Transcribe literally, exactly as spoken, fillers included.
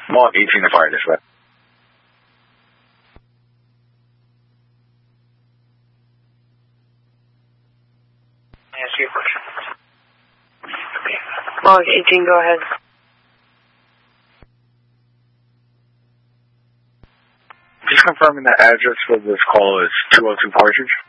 Mark eighteen to fire this way. Ask you a question. Mark eighteen, go ahead. Just confirming the address for this call is two oh two Partridge.